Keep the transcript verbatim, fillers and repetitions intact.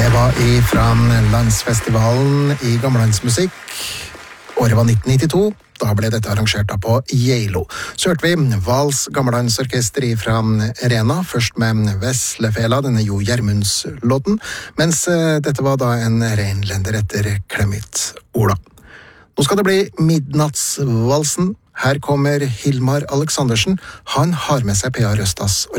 Det var ifra landsfestivalen i gammellandsmusikk. Året var nitten nittito. Da ble dette arrangert på Geilo. Så hørte vi Vals gammellandsorkester fra Rena, først med Veslefela, denne Jo Gjermunds-låten, mens dette var da en reinlender etter Clemit Ola. Nå skal det bli midnattsvalsen. Her kommer Hilmar Aleksandersen. Han har med seg P A Røstas